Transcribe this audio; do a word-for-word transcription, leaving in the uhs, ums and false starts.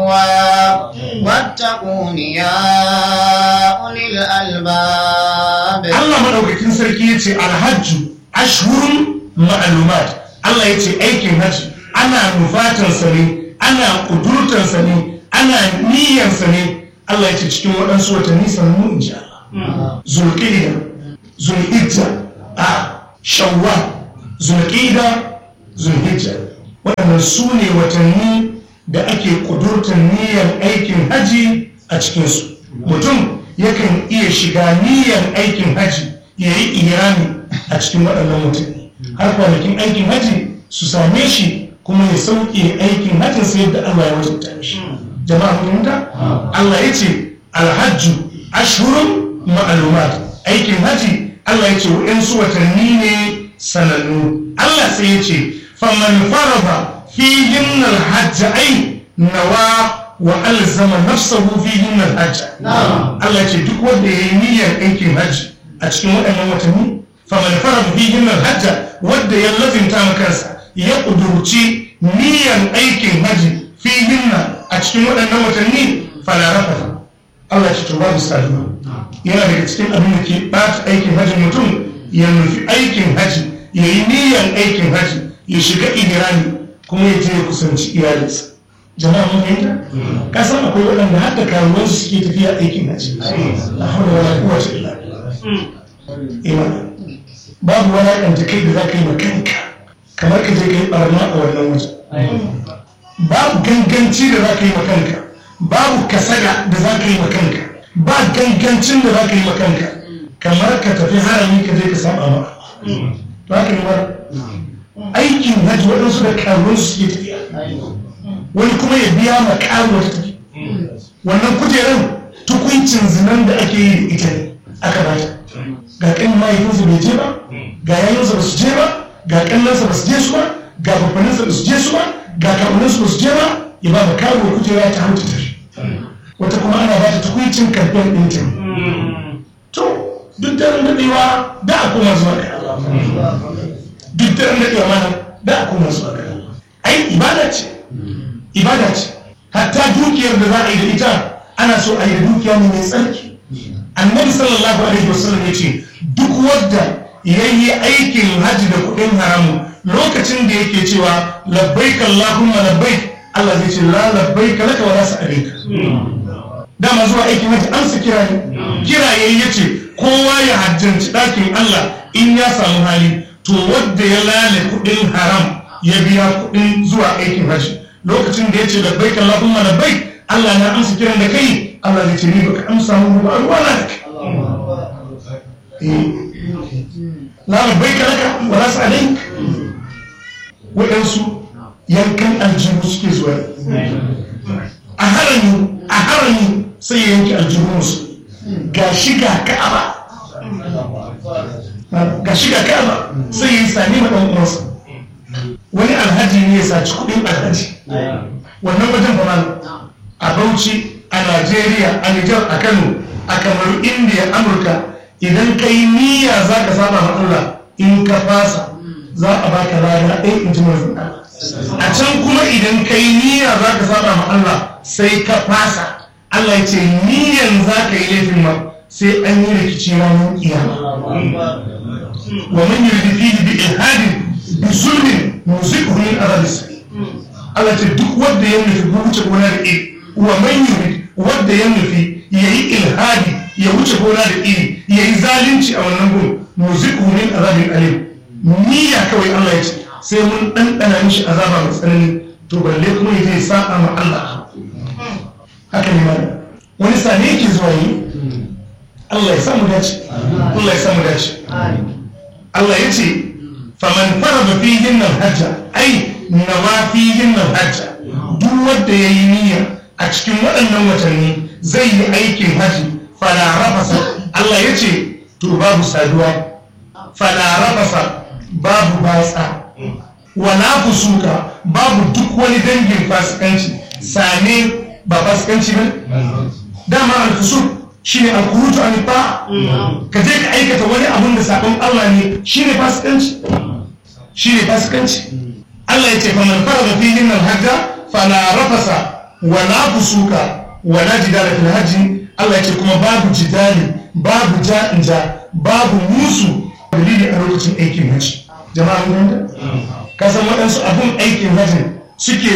التقوى واتقون يا أولي الألباب. الله مدوكاكين sarki yace alhajju ashhurun ma'lumat. Allah yace aikin haji ana nufatan sa ne, ana kudurtan sa ne, ana niyyar sa ne. Allah yace cikin waɗansu watanni sannu insha Allah. Zulqa'da, Zulhijja, a Shawwal, Zulqa'da, Zulhijja. Waɗannan su ne watanni da ake kudurtan niyyar aikin haji a cikinsu. Mutum yakan iya shiga niyyar aikin haji ya yi ihrami a cikin waɗannan watanni har kwanakin aikin haji su same shi kuma ya sauke aikin hajjin sai yadda Allah ya wajabta shi. Jama'a mutunta Allah ya ce alhajju ashhurun ma'lumat. Aikin haji Allah ya ce waɗansu watanni ne sanannu. Allah sai ya ce faman farada fihin alhajj ay nawa wa alzama nafsahu fihin alhajj. Allah ya ce duk wanda ya yi niyyar aikin haji a cikin waɗannan watanni faman farada fihin alhajj, wanda ya lazimta kansa ya kudurci niyyar aikin haji fihin a cikin waɗannan watanni fala rafa. Allah ya ce to babu saduwa. Yana daga cikin abin da ke ɓata aikin hajjin mutum ya nufi aikin haji ya yi niyyar aikin haji ya shiga ihrami kuma ya je ya kusanci iyalinsa. Jama'a mun fahimta? Ka san akwai waɗanda har da karuwansu suke tafiya aikin haji. La hawla wala quwwata illa billah. Babu walaƙanta kai da za ka yi ma kanka kamar ka je ka yi ɓarna a wannan waje. Babu ganganci da za ka yi ma kanka, babu kasada da za ka yi ma kanka, ba gangancin da za ka yi ma kanka kamar ka tafi harami ka je ka saba ma. Ba ka yi ba aikin hajji waɗansu da karuwansu suke tafiya, wani kuma ya biya ma karuwa ta tafi. Wannan kujeran tukuncin zinan da ake yi da ita ne aka ba ta. Ga ƙan mahaifinsa bai je ba, ga yayinsa ba su je ba, ga ƙannansa ba su je su ba, ga babbaninsa ba su je su ba, ga kamuninsu ba su je ba, ya ba ma karuwa kujera ta hau ta tafi. Wata kuma ana ba ta tukuncin kamfen ɗinta. To duk daren daɗewa da a koma zuwa ga Allah. Duk daren daɗewa mana da a koma zuwa ga Allah. Ai ibada ce, ibada ce. Hatta dukiyar da za a yi da ita ana so a yi da dukiya ne mai tsarki. Annabi sallallahu alaihi wasallam ya ce duk wanda ya yi aikin hajji da kuɗin haramu lokacin da yake cewa labbaik Allahumma labbaik, Allah zai ce la labbaik laka wa la sa'alaika. Dama zuwa aikin hajji an su kira ne, kira yayi yace kowa ya hajjanci ɗakin Allah in ya samu hali. To wanda ya lale kuɗin haram ya biya kuɗin zuwa aikin hajji lokacin da yace labbaik Allahumma labbaik, Allah na amsa kiran da kai, Allah zai ce ni baka amsa mu ba ruwa na da kai. La labbaik laka wa la sa'alaika. Waɗansu yankan aljihu suke zuwa a harami a harami sai ya yanki aljihunsu ga shiga ka'aba ga shiga ka'aba sai ya yi sani ma ɗan uwansa. Wani alhaji ne ya saci kuɗin alhaji wannan wajen ba a Bauchi, a Najeriya, a Nijar, a Kano, a Kamaru, Indiya, Amurka. Idan ka yi niyya za ka saba ma Allah, in ka fasa za a baka rana ɗaya in ji manzon Allah. A can kuma idan ka yi niyya za ka saba ma Allah sai ka fasa, Allah ya ce niyyan za ka yi laifin ma sai an yi rikici ranar kiyama. Wa man yuridu fihi bi ilhadin bi zulmin nuziquhu min adhabis sa'i. Allah ce duk wanda ya nufi wuce gona da iri, wa man yurid wanda ya nufi yayi ilhadi ya wuce gona da iri, yayi zalunci a wannan gun, nuziquhu min adhabin alim. Niyya kawai Allah ya ce sai mun ɗanɗana mishi azaba mai tsanani, to balle kuma ya zai sa'a ma Allah. Haka ne mana wani sane yake zuwa yi. Allah ya samu dace, Allah ya samu dace. Allah ya ce faman farada fihin al-hajja ai nawa fihin al-hajja, duk wanda ya yi niyya a cikin waɗannan watanni zai yi aikin haji fala rafasa. Allah ya ce to babu saduwa, fala rafasa babu batsa, wala fusuka babu duk wani dangin fasikanci. Sane ba fasikanci ba. Dama al-fusuk shine al-khuruj an ta'a, ka je ka aikata wani abun da sabon Allah ne, shine fasikanci, shine fasikanci. Allah ya ce fa man farada fihi al-hajja fala rafasa wala fusuka wala jidala fil hajji Allah ce kuma babu jidali babu ja'inja babu musu dalili a lokacin aikin hajji jama'a mun ka san waɗansu abun aikin hajji suke